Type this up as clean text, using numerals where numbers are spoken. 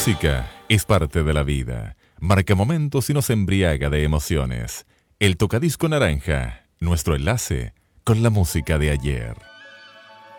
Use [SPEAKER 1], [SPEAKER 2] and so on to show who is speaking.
[SPEAKER 1] música es parte de la vida. Marca momentos y nos embriaga de emociones. El Tocadisco Naranja, nuestro enlace con la música de ayer.